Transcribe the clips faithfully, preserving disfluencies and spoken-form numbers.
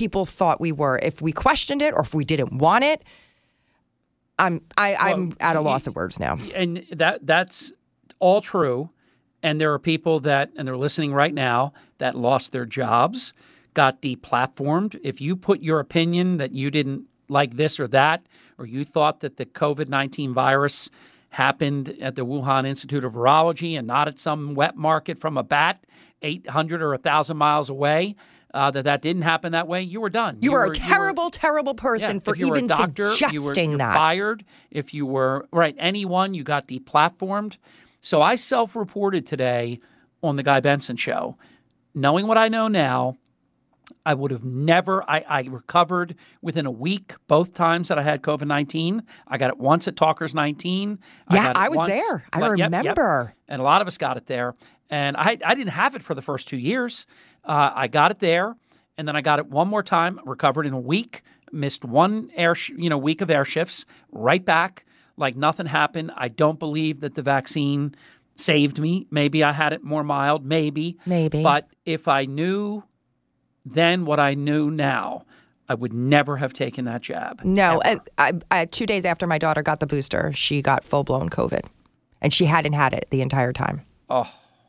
people thought we were. If we questioned it or if we didn't want it, I'm I, Well, I'm at a loss of words now. And that that's all true. And there are people that, and they're listening right now, that lost their jobs, got deplatformed. If you put your opinion that you didn't like this or that, or you thought that the COVID nineteen virus happened at the Wuhan Institute of Virology and not at some wet market from a bat eight hundred or one thousand miles away, uh, that that didn't happen that way, you were done. You, you were, were a terrible, were, terrible person yeah, for if you even were a doctor, suggesting you were, you're that. fired. If you were, right, anyone, you got deplatformed. So I self-reported today on the Guy Benson Show. Knowing what I know now, I would have never, I, I recovered within a week both times that I had COVID nineteen. I got it once at Talkers nineteen. Yeah, I, got it I was once, there. I but, remember. Yep, yep. And a lot of us got it there. And I, I didn't have it for the first two years. Uh, I got it there, and then I got it one more time, recovered in a week, missed one air, sh- you know, week of air shifts, right back like nothing happened. I don't believe that the vaccine saved me. Maybe I had it more mild, maybe. Maybe. But if I knew then what I knew now, I would never have taken that jab. No. I, I, I, two days after my daughter got the booster, she got full-blown COVID. And she hadn't had it the entire time. Oh.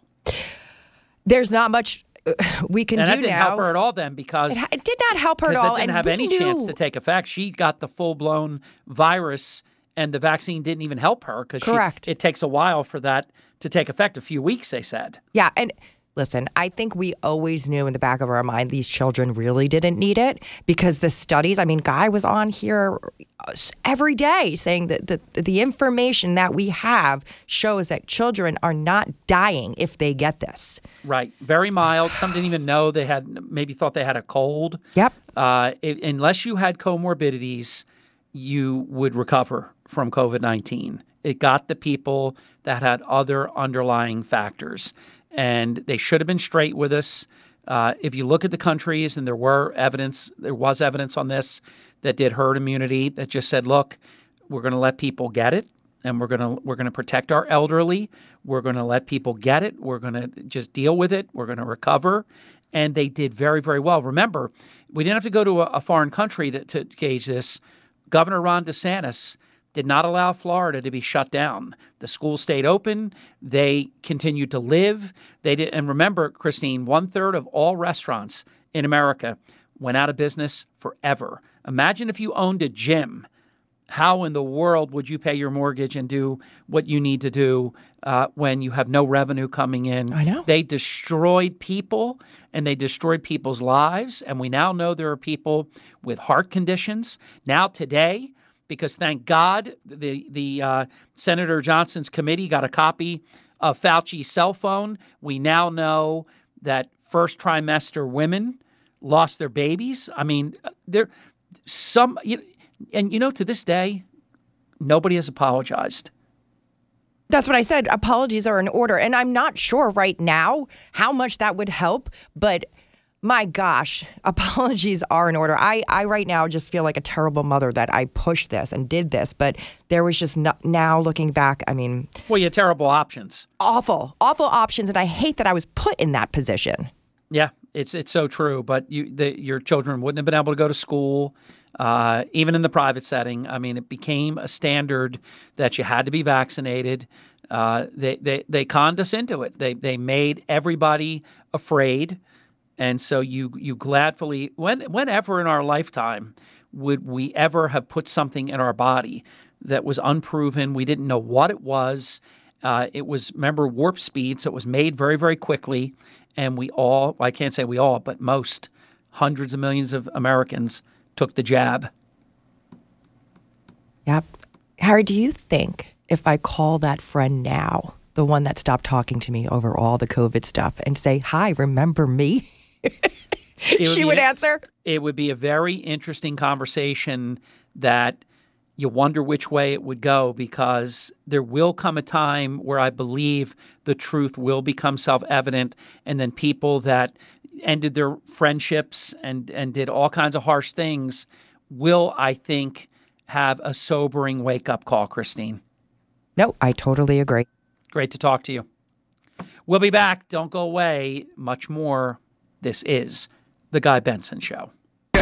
There's not much we can and do that didn't now. help her at all then because it, it did not help her at because all. it didn't and have we any knew, chance to take effect. She got the full-blown virus, and the vaccine didn't even help her because Correct. it takes a while for that to take effect. A few weeks, they said. Yeah, and listen, I think we always knew in the back of our mind these children really didn't need it because the studies, I mean, Guy was on here every day saying that the, the information that we have shows that children are not dying if they get this. Right. Very mild. Some didn't even know they had, maybe thought they had a cold. Yep. Uh, it, unless you had comorbidities, you would recover from COVID nineteen. It got the people that had other underlying factors. And they should have been straight with us. Uh, if you look at the countries, and there were evidence, there was evidence on this that did herd immunity that just said, look, we're going to let people get it, and we're going to we're going to protect our elderly. We're going to let people get it. We're going to just deal with it. We're going to recover. And they did very, very well. Remember, we didn't have to go to a, a foreign country to, to gauge this. Governor Ron DeSantis did not allow Florida to be shut down. The schools stayed open. They continued to live. They did, and remember, Christine, one third of all restaurants in America went out of business forever. Imagine if you owned a gym. How in the world would you pay your mortgage and do what you need to do uh, when you have no revenue coming in? I know. They destroyed people, and they destroyed people's lives. And we now know there are people with heart conditions. Now today, because thank God the the uh, Senator Johnson's committee got a copy of Fauci's cell phone. We now know that first trimester women lost their babies. I mean, there some you know, and you know to this day, nobody has apologized. That's what I said. Apologies are in order, and I'm not sure right now how much that would help, but. My gosh, apologies are in order. I, I right now just feel like a terrible mother that I pushed this and did this, but there was just no, now looking back, I mean. Well, you had terrible options. Awful, awful options, and I hate that I was put in that position. Yeah, it's it's so true, but you the, your children wouldn't have been able to go to school, uh, even in the private setting. I mean, it became a standard that you had to be vaccinated. Uh, they, they, they conned us into it. They, they made everybody afraid. And so you you gladfully, when, whenever in our lifetime would we ever have put something in our body that was unproven? We didn't know what it was. Uh, it was, remember, warp speed, so it was made very, very quickly. And we all, well, I can't say we all, but most, hundreds of millions of Americans took the jab. Yep. Harry, do you think if I call that friend now, the one that stopped talking to me over all the COVID stuff, and say, hi, remember me? She would an, answer. It would be a very interesting conversation that you wonder which way it would go, because there will come a time where I believe the truth will become self-evident, and then people that ended their friendships and, and did all kinds of harsh things will, I think, have a sobering wake-up call, Christine. No, I totally agree. Great to talk to you. We'll be back. Don't go away. Much more. This is The Guy Benson Show.